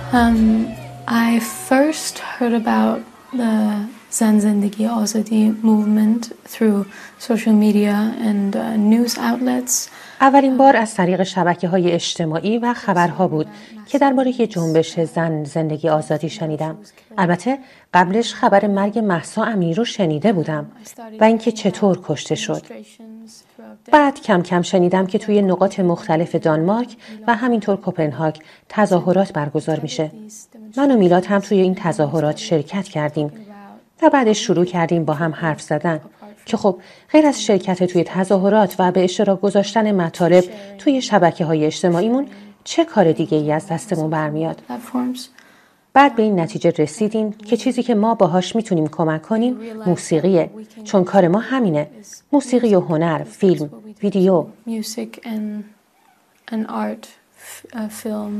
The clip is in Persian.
I first heard about the Zan Zindagi Azadi movement through social media and news outlets. اولین بار از طریق شبکه‌های اجتماعی و خبرها بود که درباره جنبش زن زندگی آزادی شنیدم. البته قبلش خبر مرگ مهسا امینی رو شنیده بودم و اینکه چطور کشته شد. بعد کم کم شنیدم که توی نقاط مختلف دانمارک و همینطور کوپنهاگ تظاهرات برگزار میشه. من و میلاد هم توی این تظاهرات شرکت کردیم و بعدش شروع کردیم با هم حرف زدن که خب غیر از شرکت توی تظاهرات و به اشتراک گذاشتن مطالب توی شبکه‌های اجتماعیمون چه کار دیگه ای از دستمون برمیاد. بعد به این نتیجه رسیدیم که چیزی که ما باهاش میتونیم کمک کنیم موسیقیه، چون کار ما همینه، موسیقی و هنر، فیلم، ویدیو.